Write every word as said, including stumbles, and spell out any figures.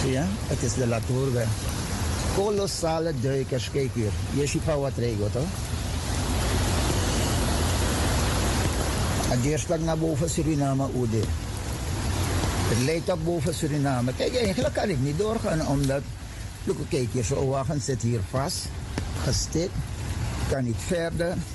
Zie je? Het is de Latourweg. Kolossale duikers, kijk hier. Je ziet van wat regen, toch? En die slag naar boven Suriname, Oede. Het leidt op boven Suriname. Kijk, eigenlijk kan ik niet doorgaan, omdat... Look, kijk hier, zo'n wagen zit hier vast. Gestikt. Kan niet verder.